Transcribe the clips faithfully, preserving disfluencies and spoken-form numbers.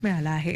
मिळाला आहे.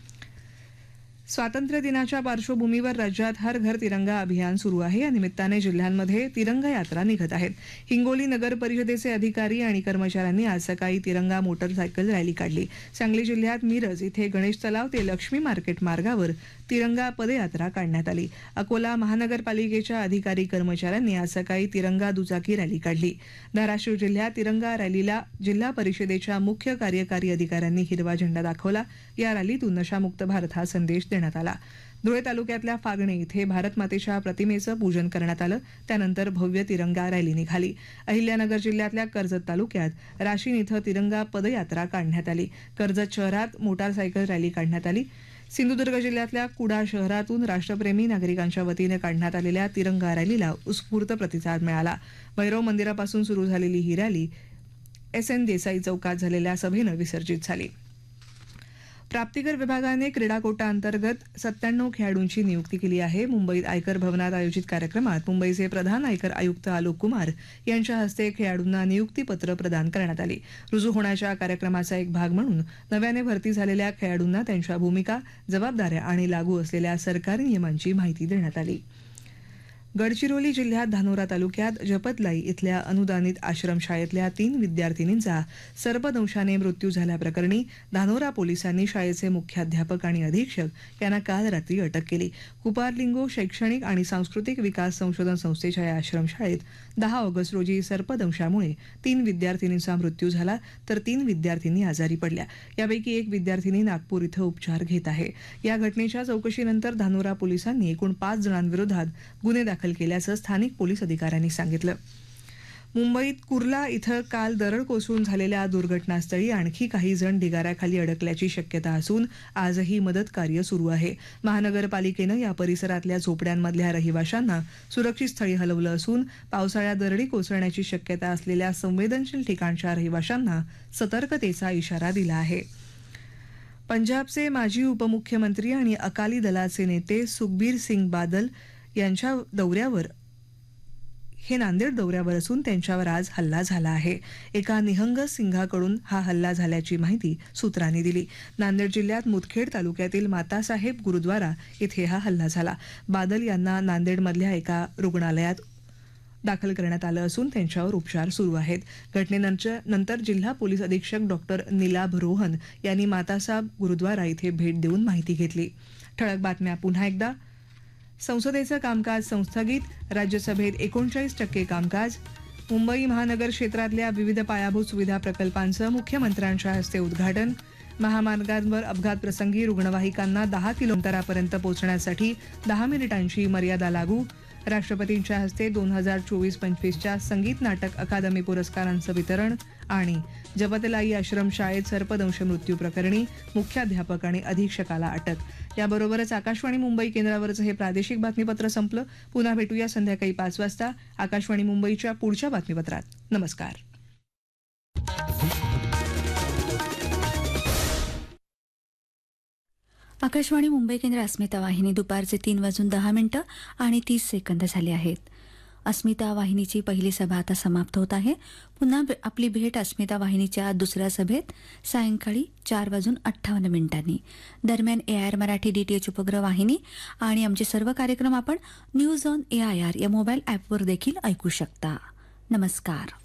स्वातंत्र्य दिनाच्या पार्श्वभूमीवर राज्यात हर घर तिरंगा अभियान सुरू आहे. या निमित्ताने जिल्ह्यांमध्ये तिरंगा यात्रा निघत आहेत. हिंगोली नगर परिषदेचे अधिकारी आणि कर्मचाऱ्यांनी आज सकाळी तिरंगा मोटरसायकल रॅली काढली. सांगली जिल्ह्यात मिरज इथे गणेश तलाव ते लक्ष्मी मार्केट मार्गावर तिरंगा पदयात्रा काढण्यात आली. अकोला महानगरपालिकेच्या अधिकारी कर्मचाऱ्यांनी आज सकाळी तिरंगा दुचाकी रॅली काढली. धाराशिव जिल्ह्यात तिरंगा रॅलीला जिल्हा परिषदेच्या मुख्य कार्यकारी अधिकाऱ्यांनी हिरवा झेंडा दाखवला. या रॅलीतून नशामुक्त भारत हा संदेश देण्यात आला. धुळे तालुक्यातल्या फागणे इथे भारतमातेच्या प्रतिमेचं पूजन करण्यात आलं. त्यानंतर भव्य तिरंगा रॅली निघाली. अहिल्यानगर जिल्ह्यातल्या कर्जत तालुक्यात राशीन इथं तिरंगा पदयात्रा काढण्यात आली. कर्जत शहरात मोटारसायकल रॅली काढण्यात आली. सिंधुदुर्ग जिल्ह्यातल्या कुडा शहरातून राष्ट्रप्रेमी नागरिकांच्या वतीने काढण्यात आलेल्या तिरंगा रॅलीला उत्स्फूर्त प्रतिसाद मिळाला. भैरव मंदिरापासून सुरू झालेली ही रॅली एस एन देसाई चौकात झालेल्या सभेनं विसर्जित झाली. प्राप्तिकर विभागाने क्रीडा कोटा अंतर्गत सत्त्याण्णव खेळाडूंची नियुक्ती केली आहे. मुंबईत आयकर भवनात आयोजित कार्यक्रमात मुंबईचे प्रधान आयकर आयुक्त आलोक कुमार यांच्या हस्ते खेळाडूंना नियुक्तीपत्र प्रदान करण्यात आली. रुजू होण्याच्या कार्यक्रमाचा एक भाग म्हणून नव्याने भरती झालेल्या खेळाडूंना त्यांच्या भूमिका, जबाबदाऱ्या आणि लागू असलेल्या सरकारी नियमांची माहिती देण्यात आली. गडचिरोली जिल्ह्यात धानोरा तालुक्यात जपतलाई इथल्या अनुदानित आश्रमशाळेतल्या तीन विद्यार्थिनींचा सर्पदंशाने मृत्यू झाल्याप्रकरणी धानोरा पोलिसांनी शाळेचे मुख्याध्यापक आणि अधीक्षक यांना काल रात्री अटक केली. कुपारलिंगो शैक्षणिक आणि सांस्कृतिक विकास संशोधन संस्थेच्या या आश्रमशाळेत दहा ऑगस्ट रोजी सर्पदंशामुळे तीन विद्यार्थिनींचा मृत्यू झाला, तर तीन विद्यार्थिनी आजारी पडल्या. यापैकी एक विद्यार्थिनी नागपूर इथं उपचार घेत आहे. या घटनेच्या चौकशीनंतर धानोरा पोलिसांनी एकूण पाच जणांविरोधात गुन्हे दाखल केल्याचं स्थानिक पोलीस अधिकाऱ्यांनी सांगितलं. मुंबईत कुर्ला इथं काल दरड कोसळून झालेल्या दुर्घटनास्थळी आणखी काही जण ढिगाऱ्याखाली अडकल्याची शक्यता असून आजही मदत कार्य सुरू आहे. महानगरपालिकेनं या परिसरातल्या झोपड्यांमधल्या रहिवाशांना सुरक्षित स्थळी हलवलं असून पावसाळ्यात दरडी कोसळण्याची शक्यता असलेल्या संवेदनशील ठिकाणच्या रहिवाशांना सतर्कतेचा इशारा दिला आहे. पंजाबचे माजी उपमुख्यमंत्री आणि अकाली दलाचे नेते सुखबीर सिंग बादल यांच्या दौऱ्यावर हे नांदेड दौऱ्यावर असून त्यांच्यावर आज हल्ला झाला आहे. एका निहंग सिंहाकडून हा हल्ला झाल्याची माहिती सूत्रांनी दिली. नांदेड जिल्ह्यात मुदखेड तालुक्यातील मातासाहेब गुरुद्वारा इथे हा हल्ला झाला. बादल यांना नांदेडमधल्या एका रुग्णालयात दाखल करण्यात आलं असून त्यांच्यावर उपचार सुरू आहेत. घटनेनंतर नंतर जिल्हा पोलीस अधीक्षक डॉक्टर निलाभ रोहन यांनी मातासाहेब गुरुद्वारा इथे भेट देऊन माहिती घेतली. ठळक बातम्या पुन्हा एकदा. संसदेचं कामकाज संस्थगित. राज्यसभेत एकोणचाळीस टक्के कामकाज. मुंबई महानगर क्षेत्रातल्या विविध पायाभूत सुविधा प्रकल्पांचं मुख्यमंत्र्यांच्या हस्ते उद्घाटन. महामार्गांवर अपघात प्रसंगी रुग्णवाहिकांना दहा किलोमीटरापर्यंत पोहोचण्यासाठी दहा मिनिटांची मर्यादा लागू. राष्ट्रपतींच्या हस्ते दोन हजार चोवीस पंचवीसच्या संगीत नाटक अकादमी पुरस्कारांचं वितरण. आणि जपतलाई आश्रमशाळेत सर्पदंश मृत्यू प्रकरणी मुख्याध्यापक आणि अधीक्षकाला अटक. याबरोबरच आकाशवाणी मुंबई केंद्रावरचं हे प्रादेशिक बातमीपत्र संपलं. पुन्हा भेटूया संध्याकाळी पाच वाजता आकाशवाणी मुंबईच्या पुढच्या बातमीपत्रात. नमस्कार. आकाशवाणी मुंबई केंद्र अस्मिता वाहिनी दुपारचे तीन वाजून दहा मिनिटं आणि तीस सेकंद झाले आहेत. अस्मिता वाहिनीची पहिली सभा आता समाप्त होत आहे. पुन्हा आपली भेट अस्मिता वाहिनीच्या दुसऱ्या सभेत सायंकाळी चार वाजून अठ्ठावन्न मिनिटांनी. दरम्यान ए I R Marathi D T H उपग्रह वाहिनी आणि आमचे सर्व कार्यक्रम आपण news on A I R या मोबाईल ॲपवर देखील ऐकू शकता. नमस्कार.